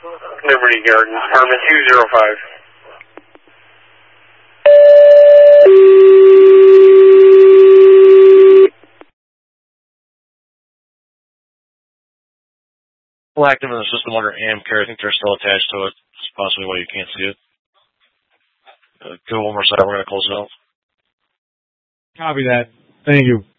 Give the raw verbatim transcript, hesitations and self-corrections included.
Liberty Garden, apartment two zero five. Still active in the system under Amcare. I think they're still attached to it. It's possibly why you can't see it. Uh, go one more side. We're going to close it out. Copy that. Thank you.